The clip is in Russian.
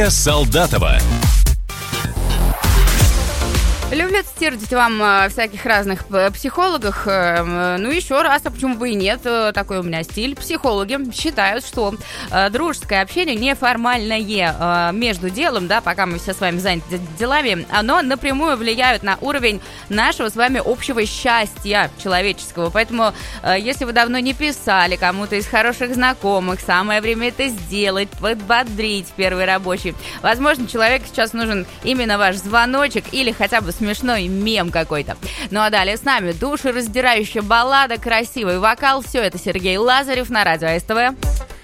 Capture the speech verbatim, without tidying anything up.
Солдатова. Люблю цитировать вам э, всяких разных психологов. Э, ну, еще раз, а почему бы и нет? Э, такой у меня стиль. Психологи считают, что э, дружеское общение неформальное э, между делом, да, пока мы все с вами заняты делами, оно напрямую влияет на уровень нашего с вами общего счастья человеческого. Поэтому, э, если вы давно не писали кому-то из хороших знакомых, самое время это сделать, подбодрить первый рабочий. Возможно, человеку сейчас нужен именно ваш звоночек или хотя бы смешной мем какой-то. Ну а далее с нами душераздирающая баллада, красивый вокал. Все это Сергей Лазарев на радио СТВ.